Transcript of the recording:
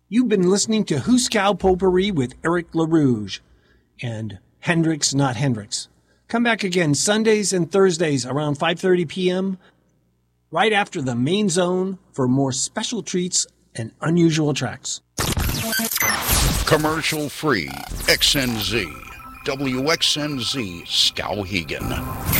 You've been listening to Huskow Potpourri with Eric LaRouge and Hendrix Not Hendrix. Come back again Sundays and Thursdays around 5:30 p.m. right after the main zone for more special treats and unusual tracks. Commercial free XNZ, WXNZ Skowhegan.